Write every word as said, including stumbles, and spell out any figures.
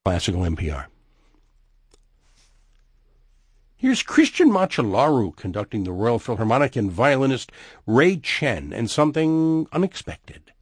Classical N P R. Here's Christian Macellaro conducting the Royal Philharmonic and violinist Ray Chen and something unexpected.